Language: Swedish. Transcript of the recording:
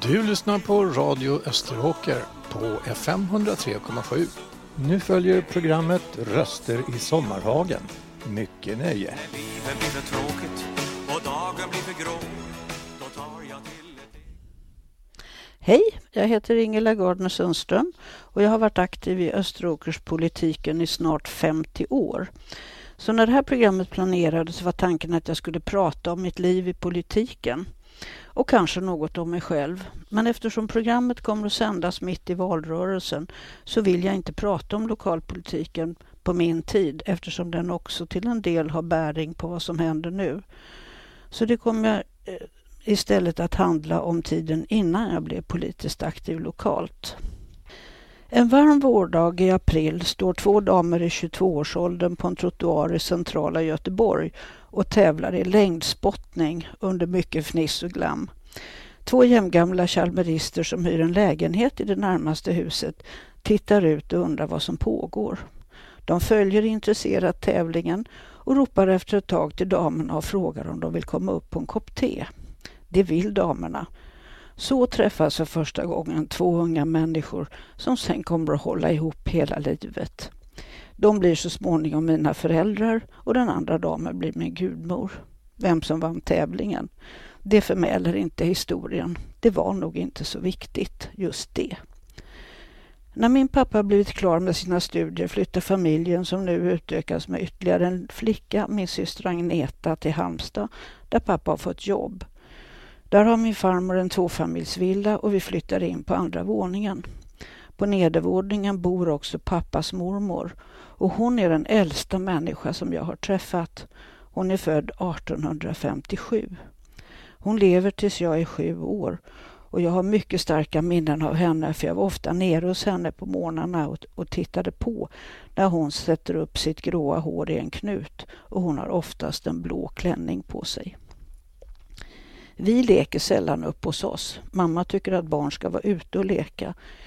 Du lyssnar på Radio Österåker på FM 103,7. Nu följer programmet Röster i Sommarhagen. Mycket nöje. När livet blir för tråkigt och dagen blir för grå, då tar jag till ett... Hej, jag heter Ingela Gardner Sundström och jag har varit aktiv i Österåkerspolitiken i snart 50 år. Så när det här programmet planerades var tanken att jag skulle prata om mitt liv i politiken och kanske något om mig själv. Men eftersom programmet kommer att sändas mitt i valrörelsen så vill jag inte prata om lokalpolitiken på min tid eftersom den också till en del har bäring på vad som händer nu. Så det kommer istället att handla om tiden innan jag blev politiskt aktiv lokalt. En varm vårdag i april står två damer i 22-årsåldern på en trottoar i centrala Göteborg och tävlar i längdspottning under mycket fniss och glam. Två jämngamla chalmerister som hyr en lägenhet i det närmaste huset tittar ut och undrar vad som pågår. De följer intresserat tävlingen och ropar efter ett tag till damerna och frågar om de vill komma upp på en kopp te. Det vill damerna. Så träffas för första gången två unga människor som sen kommer att hålla ihop hela livet. De blir så småningom mina föräldrar och den andra damen blir min gudmor. Vem som vann tävlingen, det förmäler inte historien. Det var nog inte så viktigt, just det. När min pappa blivit klar med sina studier flyttar familjen som nu utökas med ytterligare en flicka, min syster Agneta, till Halmstad där pappa har fått jobb. Där har min farmor en tvåfamiljsvilla och vi flyttar in på andra våningen. På nedervåningen bor också pappas mormor och hon är den äldsta människa som jag har träffat. Hon är född 1857. Hon lever tills jag är 7 år och jag har mycket starka minnen av henne för jag var ofta nere hos henne på morgnarna och tittade på när hon sätter upp sitt gråa hår i en knut och hon har oftast en blå klänning på sig. Vi leker sällan upp hos oss. Mamma tycker att barn ska vara ute och leka.